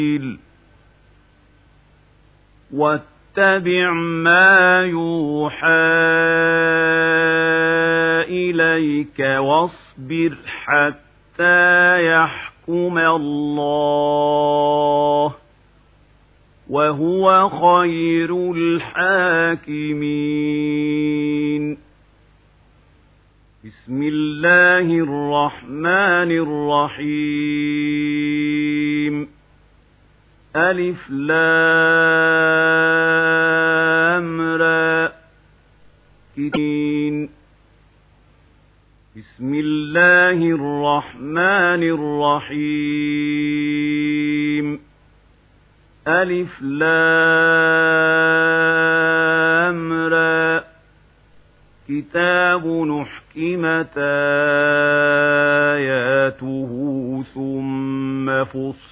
واتبع ما يوحى إليك واصبر حتى يحكم الله وهو خير الحاكمين. بسم الله الرحمن الرحيم. ألف لام را كتين. بسم الله الرحمن الرحيم. ألف لام را كتاب أحكمت